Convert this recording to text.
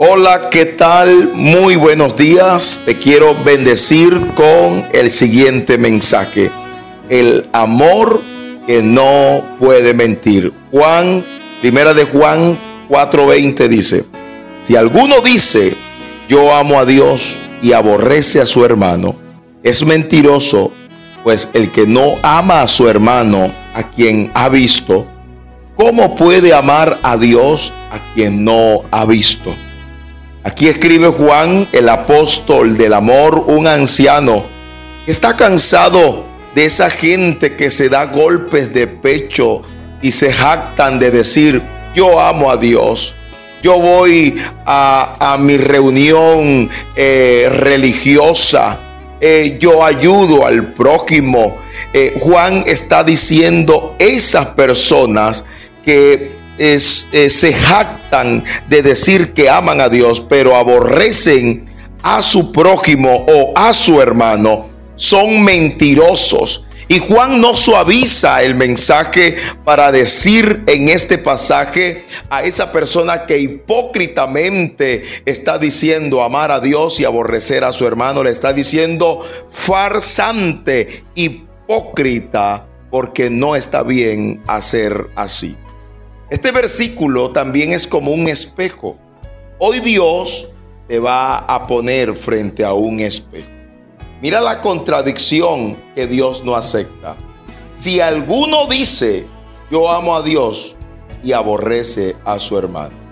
Hola, ¿qué tal? Muy buenos días. Te quiero bendecir con el siguiente mensaje. El amor que no puede mentir. Primera de Juan 4:20 dice: si alguno dice yo amo a Dios y aborrece a su hermano, es mentiroso, pues el que no ama a su hermano, a quien ha visto, ¿cómo puede amar a Dios a quien no ha visto? Aquí escribe Juan, el apóstol del amor, un anciano que está cansado de esa gente que se da golpes de pecho y se jactan de decir: yo amo a Dios. Yo voy a mi reunión religiosa. Yo ayudo al prójimo. Juan está diciendo esas personas que se jactan de decir que aman a Dios, pero aborrecen a su prójimo o a su hermano, son mentirosos. Y Juan no suaviza el mensaje para decir en este pasaje a esa persona que hipócritamente está diciendo amar a Dios y aborrecer a su hermano, le está diciendo farsante, hipócrita, porque no está bien hacer así. Este versículo también es como un espejo. Hoy Dios te va a poner frente a un espejo. Mira la contradicción que Dios no acepta. Si alguno dice yo amo a Dios y aborrece a su hermano.